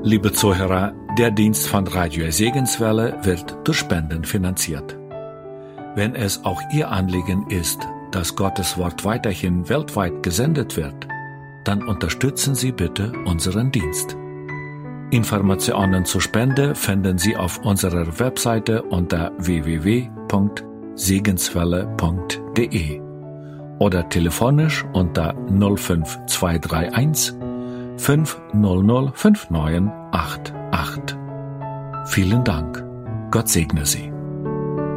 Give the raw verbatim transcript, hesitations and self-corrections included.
Liebe Zuhörer, der Dienst von Radio Segenswelle wird durch Spenden finanziert. Wenn es auch Ihr Anliegen ist, dass Gottes Wort weiterhin weltweit gesendet wird, dann unterstützen Sie bitte unseren Dienst. Informationen zur Spende finden Sie auf unserer Webseite unter w w w punkt segenswelle punkt d e oder telefonisch unter null fünf zwei drei eins fünf null null fünf neun acht acht. Vielen Dank. Gott segne Sie.